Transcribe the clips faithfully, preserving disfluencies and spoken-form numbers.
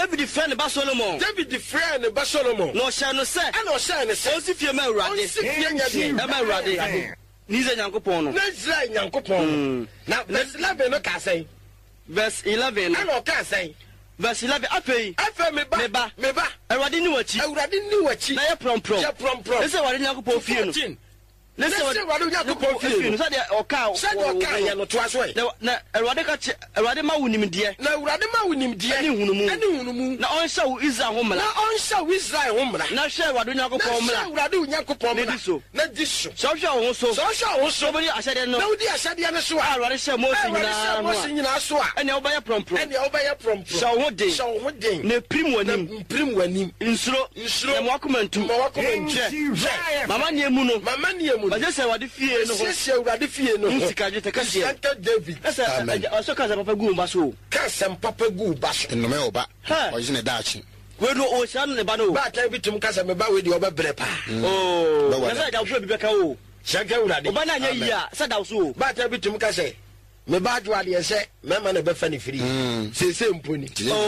David friend ba Solomon. David friend ba Solomon. No sha no say. And no sha no say. Onsi fie ma urade. Onsi fie nya de. E ma urade. Ni ze Nyankopon no. Na Israel Nyankopon. Na verse eleven no ka say. Verse eleven no. And no ka say. Verse eleven afei. Afei me ba. Me ba. Me ba. Urade ni wachi. Urade ni wachi. Na ye prom prom. Ye prom prom. Ese Urade Nyankopon fie no. Let's say what do you have to confuse? So the oka said oka ya no to aswe. Na Erwade ka Erwade ma wunim de. Na Erwade ma wunim de. Ani hunumu. Ani hunumu. Na on sha wo Israel ho mra. Na on sha wo Israel ho mra. Na sha Erwade Nyankopon mra. Na Erwade Nyankopon mra. Na diso. Na diso. So sha wo so. So sha wo so. Bodi asade no. Na udi asade no so. Erwade sha Moses nyina. Moses nyina so a. Ene oba ya prompro. Ene oba ya prompro. Sha wo den. Sha wo den. Na prim wanim. Na prim wanim. Insuro. Insuro. Na mwakomantu. Mwakomantu. Mama nie mu no. Mama nie mu. Ba je se Erwade fie no ho. Se Erwade fie no. Nsika je te ka se. Santa David. Esa so ka se papa gu ba so. Ka se papa gu ba so. No me oba. O je ne dachi. We do o sha no le ba no. Ba ta bi tum ka se me ba we di oba bre pa. Oh. Na sa da so bi be ka o. Shanka Erwade. Oba na nya yi a sa da so. Ba ta bi tum ka se me ba dwo ade se me ma na be fa ni firi. Se se mponi.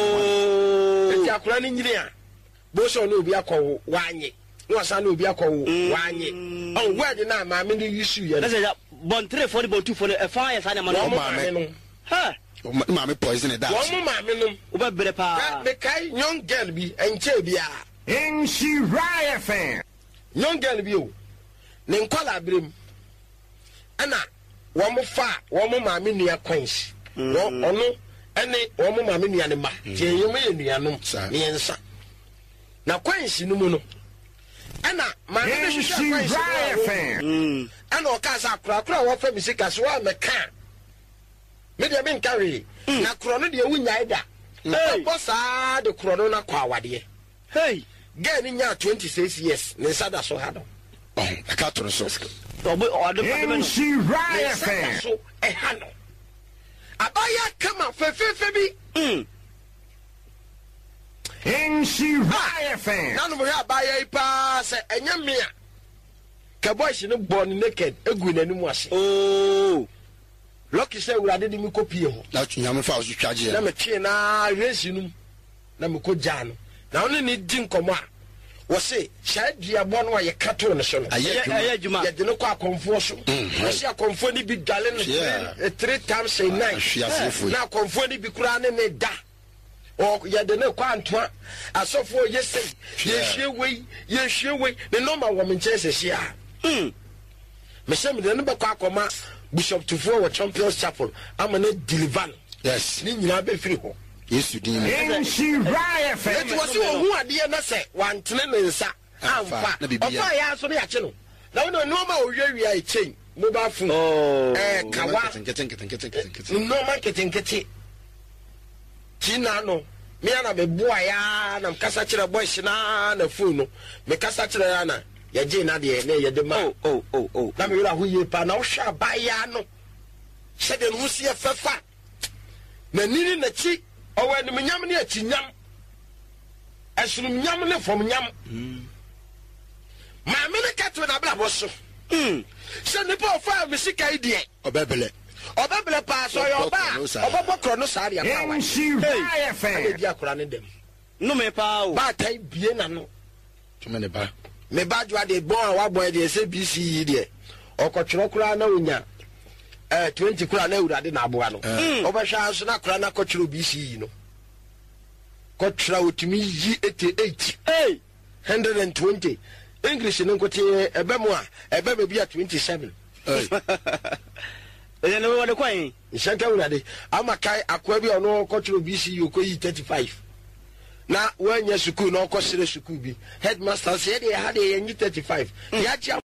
Oh. Eti akura ni nyiri a. Bo so no obi akọ wanye. No asa no obi akọ wanye. On word na ma me ni yisu ye. Na say bon three for the bon two for the fa ya sa na ma no ma me no. Ha. Ma me poison e da. Wo mo ma me no. Oba bere pa. Me kai young girl bi enche bia. In she riot fan. Young girl bi o. Ne nkwala brem. Ana wo mo fa wo mo ma me nua queens. Wo ono ene wo mo ma me nua ne ma. Je yem ye nua no. Ne yensa. Na queens no mu no. Ana ma me hwehwe queens fan. Mm. Ana o ka sa kura kura wo fa misika so wa me kan. Me de ben carry. Na kuro no de wunya ida. Hey, boss ah de kuro no na kwa awade. Hey, girl ni nya twenty-six years. Ne sada so ha do. Oh, I can't turn so. In she riot fan. So e ha no. Abaya kama fe fe fe bi. Mm. In she riot fan. Nanu mo ya abaya ipa se enya me a. Ka boy she no born naked egu nanimu ase. Oh. Lucky say Erwade di mi kopie ho. Na tunyam fa so twaje. Na me twe na resi num. Na me ko gya no. Na one ni di nkomo a. Wo se sha duabo no ye kato no so no. Aye juma. Ye de no kwa konfo so. Wo se akonfo ni bi dale no three times a night. Na akonfo ni bi kura ne ne da. O ye de no kwa antoa. Asofo ye sei. Ye hwe we, ye hwe we. Ne normal wo me nche se hia. Mm. Me se me de no be kwa akoma Bishop Tufo wa Champions Chapel amane deliver. Yes. Ni nyina be free ho. Yesu din. In she riot fan. It was who ade na se wantene ne nsa amfa. Ofa ya so ne ya che no. Na wo no ma owiawia e chain mobile phone. Oh. Eh kawa. Keten keten keten keten. No ma keten keten. Tina no. Me ana be boa ya na mkasa kire boys na na phone no. Me kasa kire ya na ya je na de na ye de ma. Oh oh oh oh. Na me wira hu ye pa na wo hwa ba ya no. Se de no sie fefa. Na nini na chi o wa ni nyam ne achi nyam. Asrum nyam ne fom nyam. Mm. Ma me ne katwe na bla boso. Mm. Se ne po fa me sika idie. Obebele. Obebele pa so yo ba. Obobokro no sa dia pa wa. In she riot fan. E dia kura ne dem. No me pa o. Ba tai bie na no. Tume ne ba. Me ba jwa de bon wa boy de se B C yi de. Okotwero kura na onya. Eh twenty kura na Erwade na aboa no. Obehwa so na kura na kotwero B C yi no. Kotwera otimi yi eighty-eight. Hey, one hundred twenty. English no kote ebe mo a ebe be bia twenty-seven. Hey. e no we de kwan. Shanka Erwade amakai akwa bi ono kotwero B C yi okoyi thirty-five. Na wanya school na okosere school bi. Headmaster say dey had e thirty-five. Ya